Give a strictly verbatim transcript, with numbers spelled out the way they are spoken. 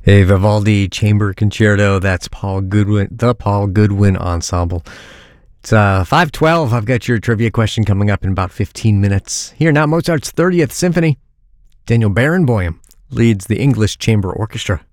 A Vivaldi Chamber Concerto. That's Paul Goodwin, the Paul Goodwin Ensemble. It's uh, five twelve. I've got your trivia question coming up in about fifteen minutes. Here now, Mozart's thirtieth Symphony. Daniel Barenboim leads the English Chamber Orchestra.